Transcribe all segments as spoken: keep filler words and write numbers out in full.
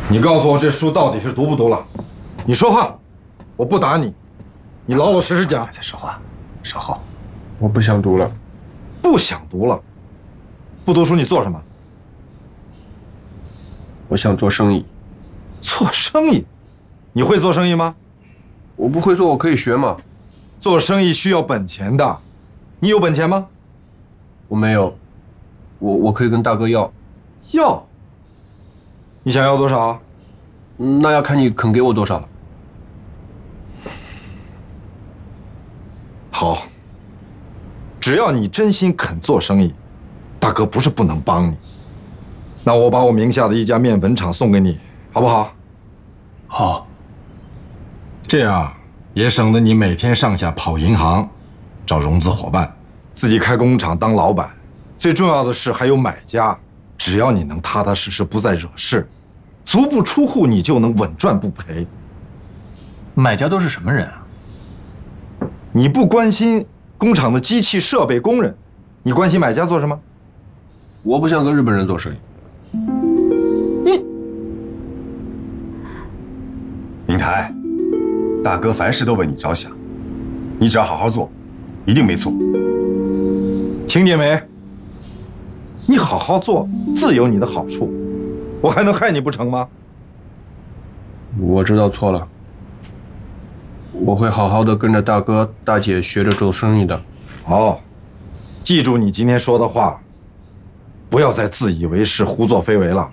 你告诉我这书到底是读不读了？你说话，我不打你，你老老实实讲。 再说话，稍后。 我不想读了。 不想读了？不读书你做什么？ 我想做生意。 做生意？你会做生意吗？ 我不会做，我可以学嘛。 做生意需要本钱的，你有本钱吗？ 我没有，我我可以跟大哥要。 要？你想要多少？ 嗯，那要看你肯给我多少了。 好，只要你真心肯做生意，大哥不是不能帮你。那我把我名下的一家面粉厂送给你，好不好？ 好。 这样也省得你每天上下跑银行，找融资伙伴，自己开工厂当老板。最重要的是还有买家，只要你能踏踏实实，不再惹事，足不出户，你就能稳赚不赔。 买家都是什么人啊？ 你不关心工厂的机器设备、工人，你关心买家做什么？ 我不想跟日本人做生意。 你， 明台，大哥凡事都为你着想，你只要好好做，一定没错。 听见没？你好好做，自有你的好处，我还能害你不成吗？ 我知道错了，我会好好的跟着大哥大姐学着做生意的。 好，记住你今天说的话，不要再自以为是、胡作非为了。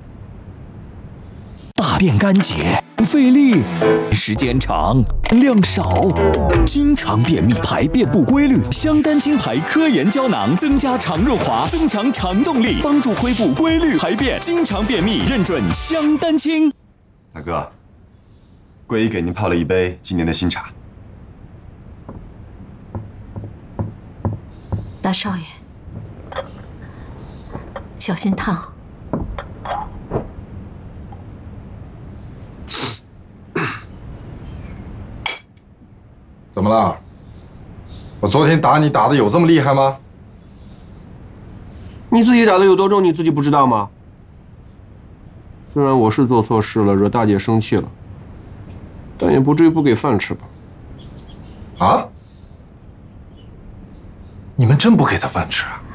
大便干结，费力，时间长，量少，经常便秘，排便不规律。香丹清排科研胶囊增加肠润滑，增强肠动力，帮助恢复规律排便。经常便秘，认准香丹清。 大哥，桂姨给您泡了一杯今年的新茶。 大少爷，小心烫。 怎么了？我昨天打你打的有这么厉害吗？ 你自己打的有多重，你自己不知道吗？虽然我是做错事了，惹大姐生气了，但也不至于不给饭吃吧？ 啊？你们真不给他饭吃啊？